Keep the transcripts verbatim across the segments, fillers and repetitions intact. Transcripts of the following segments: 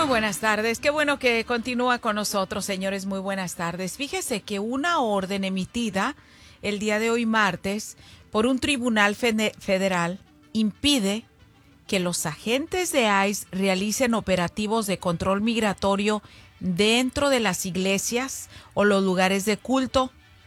Muy buenas tardes, qué bueno que continúa con nosotros, señores, muy buenas tardes. Fíjese que una orden emitida el día de hoy martes por un tribunal federal impide que los agentes de ICE realicen operativos de control migratorio dentro de las iglesias o los lugares de culto.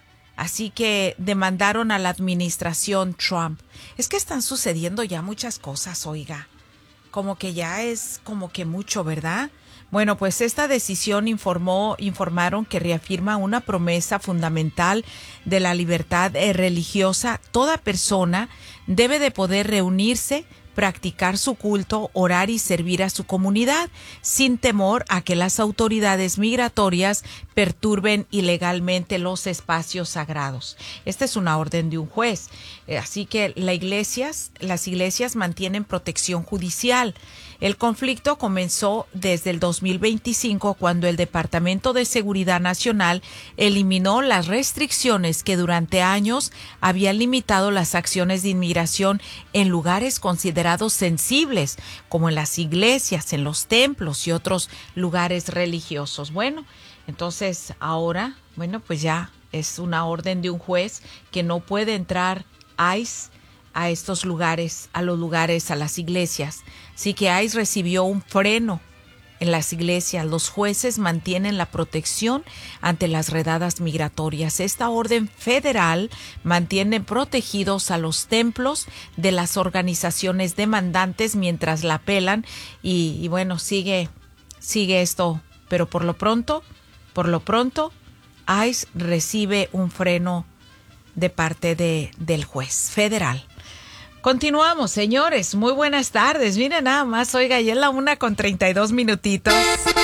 Así que demandaron a la administración Trump. Es que están sucediendo ya muchas cosas, oiga. Como que ya es como que mucho, ¿verdad? Bueno, pues esta decisión informó, informaron que reafirma una promesa fundamental de la libertad religiosa. Toda persona debe de poder reunirse, practicar su culto, orar y servir a su comunidad, sin temor a que las autoridades migratorias perturben ilegalmente los espacios sagrados. Esta es una orden de un juez, así que la iglesias, las iglesias mantienen protección judicial. El conflicto comenzó desde el dos mil veinticinco, cuando el Departamento de Seguridad Nacional eliminó las restricciones que durante años habían limitado las acciones de inmigración en lugares considerados sensibles, como en las iglesias, en los templos y otros lugares religiosos. Bueno, entonces ahora, bueno, pues ya es una orden de un juez que no puede entrar ICE a estos lugares, a los lugares, a las iglesias. Así que ICE recibió un freno en las iglesias. Los jueces mantienen la protección ante las redadas migratorias. Esta orden federal mantiene protegidos a los templos de las organizaciones demandantes mientras la apelan y, y bueno, sigue, sigue esto, pero por lo pronto, por lo pronto, ICE recibe un freno de parte de, del juez federal. Continuamos, señores. Muy buenas tardes. Miren nada más, oiga, ya es la una con treinta y dos minutitos.